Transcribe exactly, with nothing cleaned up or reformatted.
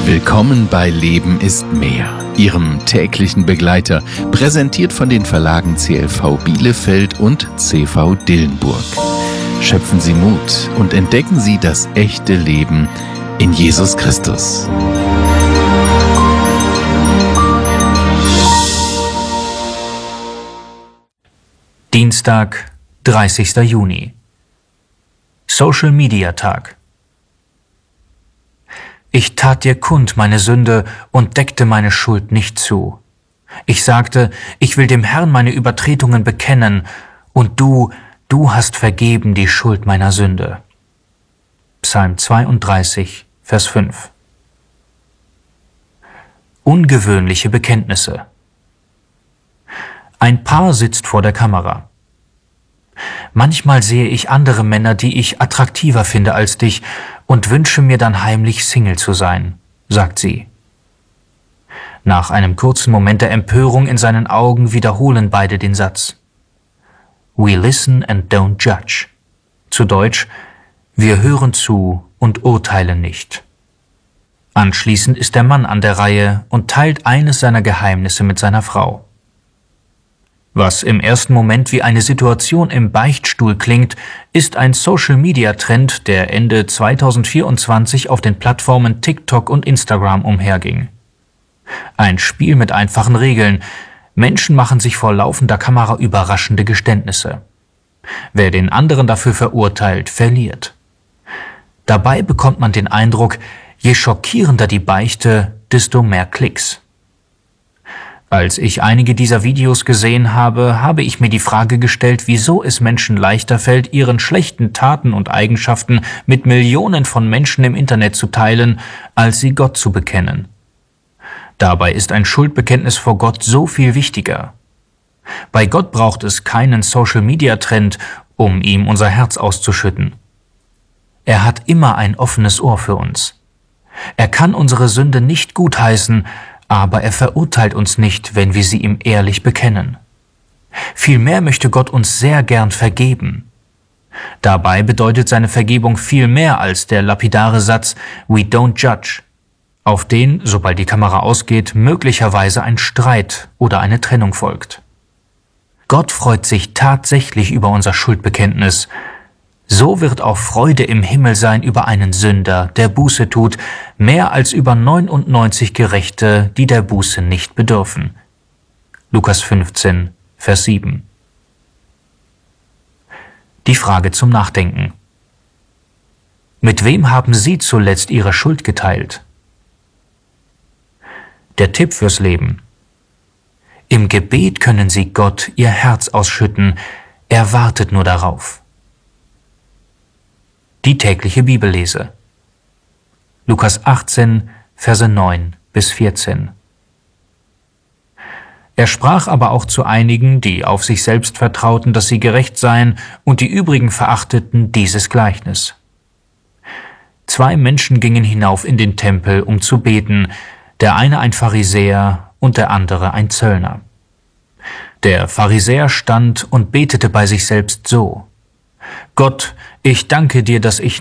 Willkommen bei Leben ist mehr, Ihrem täglichen Begleiter, präsentiert von den Verlagen C L V Bielefeld und C V Dillenburg. Schöpfen Sie Mut und entdecken Sie das echte Leben in Jesus Christus. Dienstag, dreißigster Juni. Social Media Tag. Ich tat dir kund meine Sünde und deckte meine Schuld nicht zu. Ich sagte, ich will dem Herrn meine Übertretungen bekennen, und du, du hast vergeben die Schuld meiner Sünde. Psalm zweiunddreißig, Vers fünf. Ungewöhnliche Bekenntnisse. Ein Paar sitzt vor der Kamera. Manchmal sehe ich andere Männer, die ich attraktiver finde als dich, und wünsche mir dann heimlich Single zu sein, sagt sie. Nach einem kurzen Moment der Empörung in seinen Augen wiederholen beide den Satz. We listen and don't judge. Zu Deutsch, wir hören zu und urteilen nicht. Anschließend ist der Mann an der Reihe und teilt eines seiner Geheimnisse mit seiner Frau. Was im ersten Moment wie eine Situation im Beichtstuhl klingt, ist ein Social-Media-Trend, der Ende zweitausendvierundzwanzig auf den Plattformen TikTok und Instagram umherging. Ein Spiel mit einfachen Regeln. Menschen machen sich vor laufender Kamera überraschende Geständnisse. Wer den anderen dafür verurteilt, verliert. Dabei bekommt man den Eindruck, je schockierender die Beichte, desto mehr Klicks. Als ich einige dieser Videos gesehen habe, habe ich mir die Frage gestellt, wieso es Menschen leichter fällt, ihren schlechten Taten und Eigenschaften mit Millionen von Menschen im Internet zu teilen, als sie Gott zu bekennen. Dabei ist ein Schuldbekenntnis vor Gott so viel wichtiger. Bei Gott braucht es keinen Social-Media-Trend, um ihm unser Herz auszuschütten. Er hat immer ein offenes Ohr für uns. Er kann unsere Sünde nicht gutheißen, aber er verurteilt uns nicht, wenn wir sie ihm ehrlich bekennen. Vielmehr möchte Gott uns sehr gern vergeben. Dabei bedeutet seine Vergebung viel mehr als der lapidare Satz We don't judge, auf den, sobald die Kamera ausgeht, möglicherweise ein Streit oder eine Trennung folgt. Gott freut sich tatsächlich über unser Schuldbekenntnis. So wird auch Freude im Himmel sein über einen Sünder, der Buße tut, mehr als über neunundneunzig Gerechte, die der Buße nicht bedürfen. Lukas fünfzehn, Vers sieben. Die Frage zum Nachdenken. Mit wem haben Sie zuletzt Ihre Schuld geteilt? Der Tipp fürs Leben. Im Gebet können Sie Gott Ihr Herz ausschütten, er wartet nur darauf. Die tägliche Bibellese. Lukas achtzehn, Verse neun bis vierzehn. Er sprach aber auch zu einigen, die auf sich selbst vertrauten, dass sie gerecht seien, und die übrigen verachteten dieses Gleichnis. Zwei Menschen gingen hinauf in den Tempel, um zu beten, der eine ein Pharisäer und der andere ein Zöllner. Der Pharisäer stand und betete bei sich selbst so: Gott, ich danke dir, dass ich